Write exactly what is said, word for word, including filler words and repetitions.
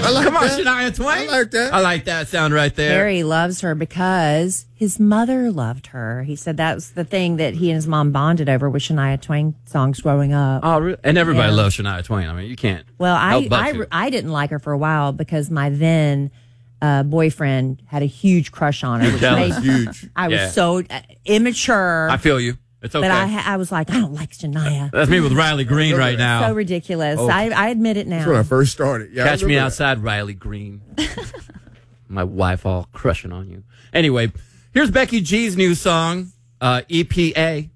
I like Come on, that. Shania Twain. I like that. I like that sound right there. Harry loves her because his mother loved her. He said that was the thing that he and his mom bonded over with Shania Twain songs growing up. Oh, really? And everybody Yeah. loves Shania Twain. I mean, you can't. Well, I help but I, to. I didn't like her for a while because my then uh, boyfriend had a huge crush on her. Which jealous. made, Huge. I was Yeah. so uh, immature. I feel you. It's okay. But I, ha- I was like, I don't like Shania. That's me with Riley Green right now. So ridiculous. I, I admit it That's when I now. first started. Yeah, I Catch me remember that. outside, Riley Green. My wife all crushing on you. Anyway, here's Becky G's new song, uh, E P A.